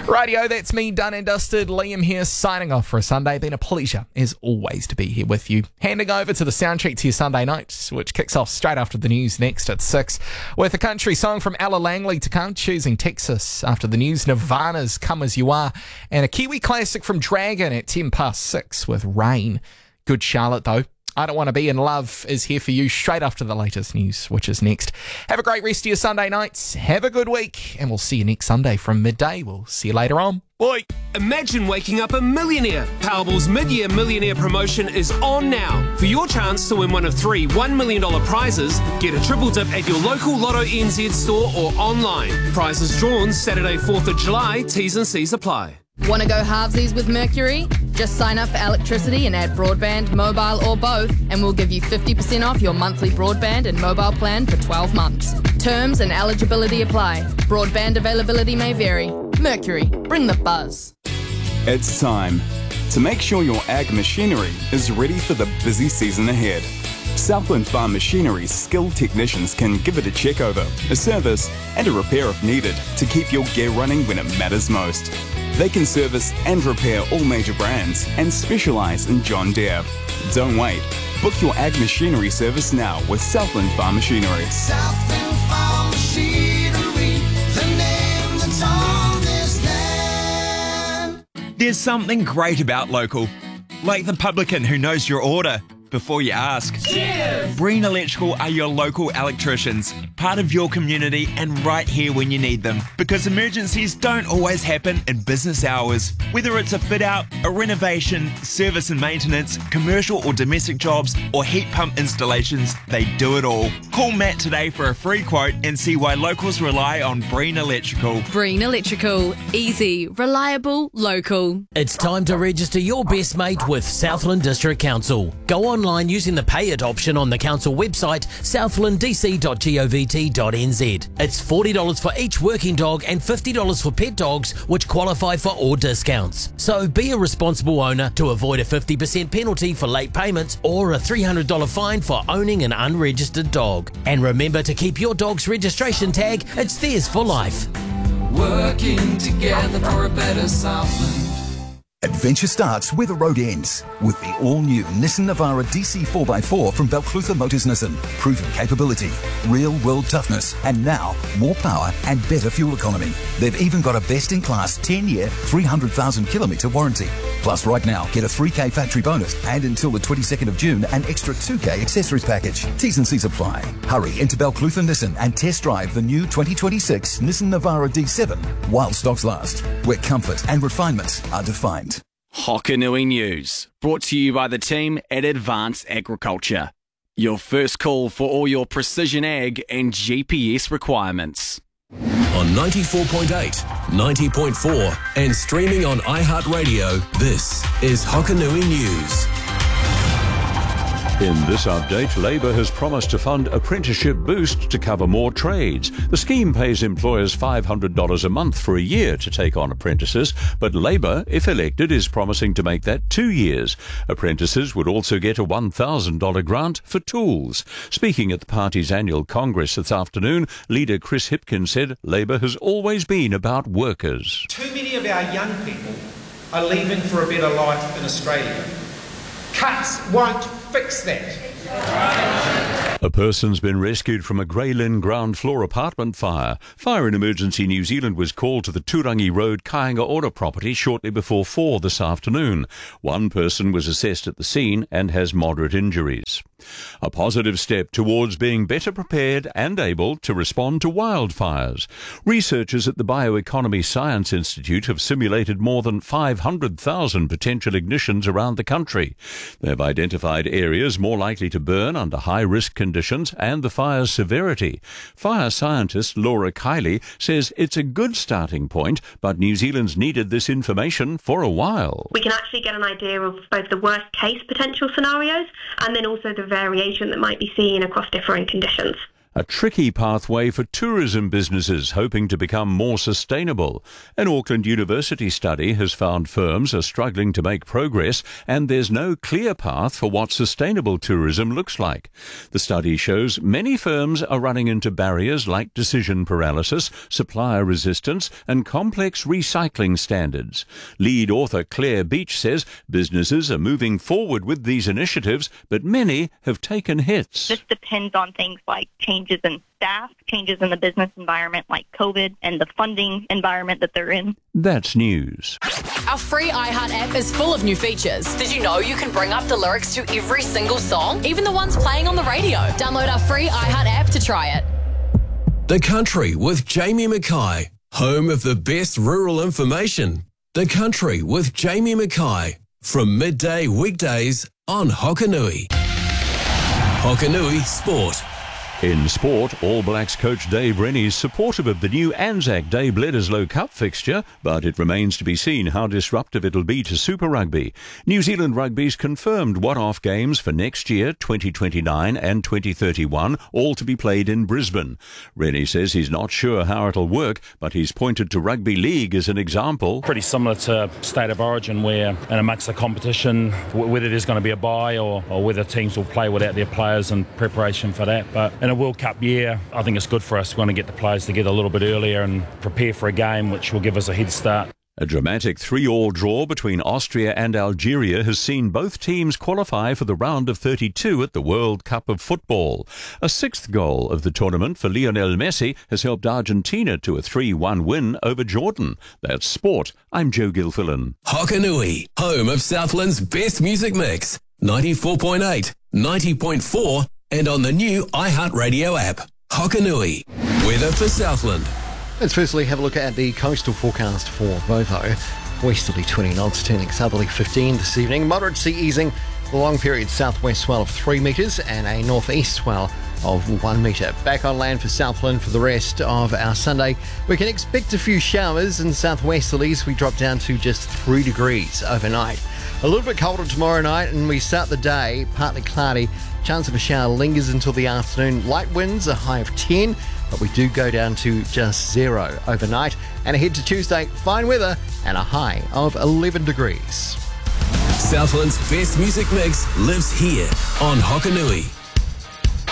Radio, that's me, done and dusted. Liam here, signing off for a Sunday. Been a pleasure, as always, to be here with you. Handing over to the soundtrack to your Sunday night, which kicks off straight after the news next at 6, with a country song from Ella Langley to come, Choosing Texas. After the news, Nirvana's Come As You Are, and a Kiwi classic from Dragon at 6:10 with Rain. Good Charlotte, though. I Don't Want to Be in Love is here for you straight after the latest news, which is next. Have a great rest of your Sunday nights. Have a good week. And we'll see you next Sunday from midday. We'll see you later on. Bye. Imagine waking up a millionaire. Powerball's mid-year millionaire promotion is on now. For your chance to win one of 3 $1 million prizes, get a triple dip at your local Lotto NZ store or online. Prizes drawn Saturday 4th of July. T's and C's apply. Want to go halvesies with Mercury? Just sign up for electricity and add broadband, mobile or both, and we'll give you 50% off your monthly broadband and mobile plan for 12 months. Terms and eligibility apply. Broadband availability may vary. Mercury, bring the buzz. It's time to make sure your ag machinery is ready for the busy season ahead. Southland Farm Machinery's skilled technicians can give it a check over, a service and a repair if needed to keep your gear running when it matters most. They can service and repair all major brands and specialise in John Deere. Don't wait. Book your ag machinery service now with Southland Farm Machinery. Southland Farm Machinery, the name that's on this land. There's something great about local, like the publican who knows your order before you ask. Cheers! Breen Electrical are your local electricians, part of your community and right here when you need them. Because emergencies don't always happen in business hours. Whether it's a fit out, a renovation, service and maintenance, commercial or domestic jobs, or heat pump installations, they do it all. Call Matt today for a free quote and see why locals rely on Breen Electrical. Breen Electrical. Easy, reliable, local. It's time to register your best mate with Southland District Council. Go online using the pay it option on the council website, southlanddc.govt.nz. It's $40 for each working dog and $50 for pet dogs, which qualify for all discounts. So be a responsible owner to avoid a 50% penalty for late payments or a $300 fine for owning an unregistered dog. And remember to keep your dog's registration tag, it's theirs for life. Working together for a better Southland. Adventure starts where the road ends with the all-new Nissan Navara DC 4x4 from Balclutha Motors Nissan. Proven capability, real-world toughness, and now more power and better fuel economy. They've even got a best-in-class 10-year, 300,000-kilometre warranty. Plus, right now, get a $3K factory bonus and until the 22nd of June, an extra $2K accessories package. T's and C's apply. Hurry into Balclutha Nissan and test drive the new 2026 Nissan Navara D7 while stocks last, where comfort and refinement are defined. Hokanui News, brought to you by the team at Advanced Agriculture. Your first call for all your precision ag and GPS requirements. On 94.8, 90.4 and streaming on iHeartRadio, this is Hokanui News. In this update, Labour has promised to fund apprenticeship boost to cover more trades. The scheme pays employers $500 a month for a year to take on apprentices, but Labour, if elected, is promising to make that 2 years. Apprentices would also get a $1,000 grant for tools. Speaking at the party's annual Congress this afternoon, leader Chris Hipkins said Labour has always been about workers. Too many of our young people are leaving for a better life in Australia. Cuts won't fix that. A person's been rescued from a Grey Lynn ground floor apartment fire. Fire and Emergency New Zealand was called to the Turangi Road Kāinga Ora property shortly before 4 this afternoon. One person was assessed at the scene and has moderate injuries. A positive step towards being better prepared and able to respond to wildfires. Researchers at the Bioeconomy Science Institute have simulated more than 500,000 potential ignitions around the country. They've identified areas more likely to burn under high-risk conditions and the fire's severity. Fire scientist Laura Kiley says it's a good starting point, but New Zealand's needed this information for a while. We can actually get an idea of both the worst-case potential scenarios and then also the variation that might be seen across differing conditions. A tricky pathway for tourism businesses hoping to become more sustainable. An Auckland University study has found firms are struggling to make progress, and there's no clear path for what sustainable tourism looks like. The study shows many firms are running into barriers like decision paralysis, supplier resistance, and complex recycling standards. Lead author Claire Beach says businesses are moving forward with these initiatives, but many have taken hits. This depends on things like changes in staff, changes in the business environment like COVID, and the funding environment that they're in. That's news. Our free iHeart app is full of new features. Did you know you can bring up the lyrics to every single song, even the ones playing on the radio? Download our free iHeart app to try it. The Country with Jamie Mackay, home of the best rural information. The Country with Jamie Mackay, from midday weekdays on Hokanui. Hokanui Sport. In sport, All Blacks coach Dave Rennie is supportive of the new Anzac Day Bledisloe Cup fixture, but it remains to be seen how disruptive it'll be to Super Rugby. New Zealand Rugby's confirmed one-off games for next year, 2029 and 2031, all to be played in Brisbane. Rennie says he's not sure how it'll work, but he's pointed to Rugby League as an example. Pretty similar to State of Origin, where in amongst the competition, whether there's going to be a bye or whether teams will play without their players in preparation for that. But in a World Cup year, I think it's good for us. We want to get the players together a little bit earlier and prepare for a game which will give us a head start. A dramatic 3-3 draw between Austria and Algeria has seen both teams qualify for the round of 32 at the World Cup of Football. A 6th goal of the tournament for Lionel Messi has helped Argentina to a 3-1 win over Jordan. That's sport. I'm Joe Gilfillan. Hokanui, home of Southland's best music mix. 94.8, 90.4 and on the new iHeart Radio app. Hokanui, weather for Southland. Let's firstly have a look at the coastal forecast for Vovo. Westerly 20 knots, turning southerly 15 this evening. Moderate sea easing, the long period southwest swell of 3 metres and a northeast swell of 1 metre. Back on land for Southland for the rest of our Sunday. We can expect a few showers and southwesterlies. We drop down to just 3 degrees overnight. A little bit colder tomorrow night, and we start the day partly cloudy. Chance of a shower lingers until the afternoon. Light winds, a high of 10, but we do go down to just 0 overnight. And ahead to Tuesday, fine weather and a high of 11 degrees. Southland's best music mix lives here on Hokanui.